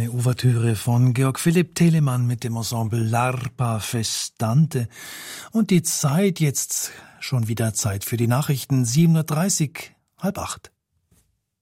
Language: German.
eine Ouvertüre von Georg Philipp Telemann mit dem Ensemble L'Arpa Festante. Und die Zeit jetzt schon wieder Zeit für die Nachrichten, 7:30 7:30, 7:30.